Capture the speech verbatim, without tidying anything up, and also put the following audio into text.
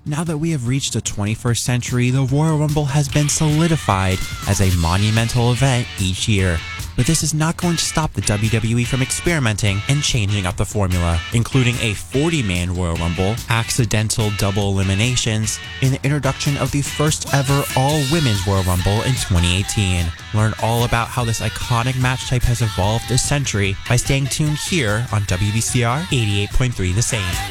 Now that we have reached the twenty-first century, the Royal Rumble has been solidified as a monumental event each year. But this is not going to stop the W W E from experimenting and changing up the formula, including a forty man Royal Rumble, accidental double eliminations, and the introduction of the first ever all-women's Royal Rumble in twenty eighteen. Learn all about how this iconic match type has evolved this century by staying tuned here on W B C R eighty-eight point three The Same.